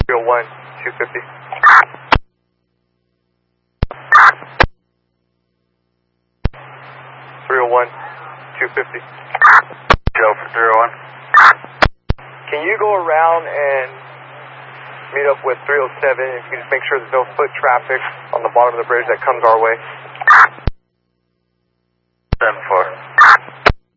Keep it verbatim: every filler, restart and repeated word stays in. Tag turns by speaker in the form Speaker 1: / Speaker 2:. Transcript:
Speaker 1: three oh one, two fifty. three oh one, two fifty.
Speaker 2: Joe for three oh one.
Speaker 1: Can you go around and meet up with three oh seven? If you can just make sure there's no foot traffic on the bottom of the bridge that comes our way.